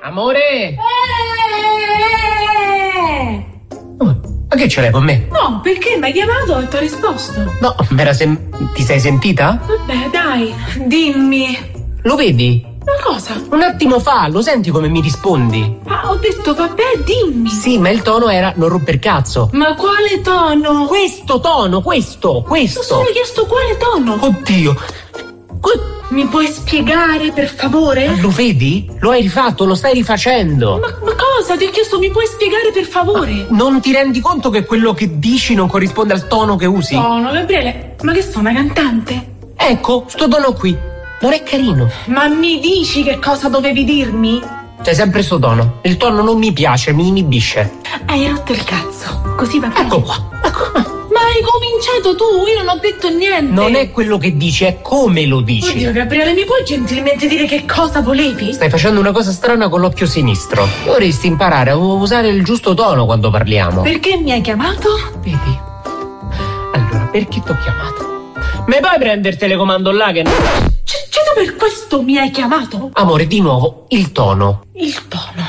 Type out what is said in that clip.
Amore! Ma che ce l'hai con me? No, perché mi hai chiamato e ti ho risposto. No, ti sei sentita? Vabbè, dai, dimmi. Lo vedi? Ma cosa? Un attimo fa, lo senti come mi rispondi? Ma ho detto, vabbè, dimmi. Sì, ma il tono era non romper cazzo. Ma quale tono? Questo tono, questo. Ti ho solo chiesto quale tono. Oddio. Mi puoi spiegare, per favore? Lo vedi? Lo hai rifatto, lo stai rifacendo. Ma cosa? Ti ho chiesto, mi puoi spiegare, per favore? Non ti rendi conto che quello che dici non corrisponde al tono che usi? Tono, Gabriele, ma che sono, una cantante? Ecco, sto tono qui. Non è carino. Ma mi dici che cosa dovevi dirmi? C'è sempre sto tono. Il tono non mi piace, mi inibisce. Hai rotto il cazzo. Così va bene. Ecco qua. Ma hai cominciato tu, io non ho detto niente. Non è quello che dici, è come lo dici. Oddio, Gabriele, mi puoi gentilmente dire che cosa volevi? Stai facendo una cosa strana con l'occhio sinistro. Dovresti imparare a usare il giusto tono quando parliamo. Perché mi hai chiamato? Vedi? Allora, perché ti ho chiamato? Mi puoi prendere il telecomando là che... Cioè, tu per questo mi hai chiamato? Amore, di nuovo, il tono. Il tono.